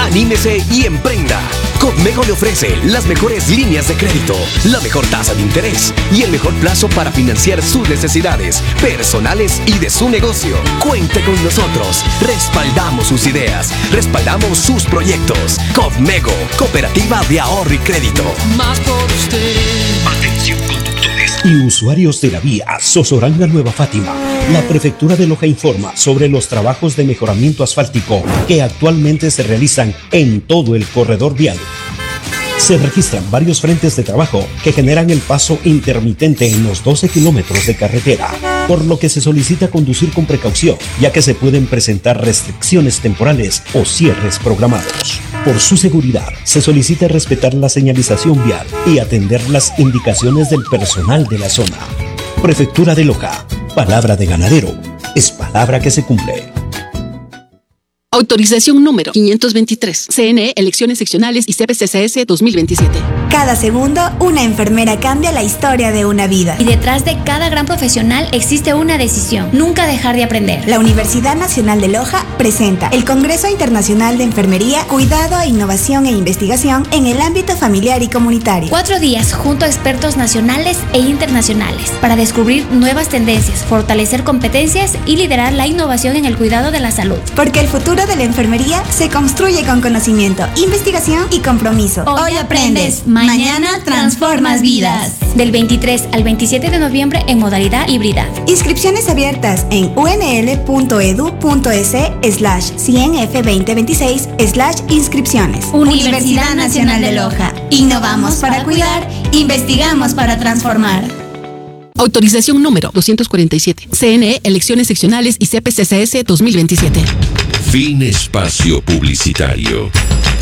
Anímese y emprenda. Copmego le ofrece las mejores líneas de crédito, la mejor tasa de interés y el mejor plazo para financiar sus necesidades personales y de su negocio. Cuente con nosotros. Respaldamos sus ideas. Respaldamos sus proyectos. Copmego, Cooperativa de Ahorro y Crédito. Más por usted. Atención, conductores y usuarios de la vía Sozoranga Nueva Fátima. La Prefectura de Loja informa sobre los trabajos de mejoramiento asfáltico que actualmente se realizan en todo el corredor vial. Se registran varios frentes de trabajo que generan el paso intermitente en los 12 kilómetros de carretera, por lo que se solicita conducir con precaución, ya que se pueden presentar restricciones temporales o cierres programados. Por su seguridad, se solicita respetar la señalización vial y atender las indicaciones del personal de la zona. Prefectura de Loja. Palabra de ganadero es palabra que se cumple. Autorización número 523. CNE, Elecciones Seccionales y CPCCS 2027. Cada segundo, una enfermera cambia la historia de una vida. Y detrás de cada gran profesional existe una decisión: nunca dejar de aprender. La Universidad Nacional de Loja presenta el Congreso Internacional de Enfermería, Cuidado, Innovación e Investigación en el ámbito familiar y comunitario. 4 días junto a expertos nacionales e internacionales para descubrir nuevas tendencias, fortalecer competencias y liderar la innovación en el cuidado de la salud. Porque el futuro de la enfermería se construye con conocimiento, investigación y compromiso. Hoy aprendes, mañana transformas vidas. Del 23 al 27 de noviembre en modalidad híbrida. Inscripciones abiertas en unl.edu.es/100f2026/inscripciones. Universidad Nacional de Loja. Innovamos para cuidar, investigamos para transformar. Autorización número 247. CNE, Elecciones Seccionales y CPCCS 2027. Fin espacio publicitario.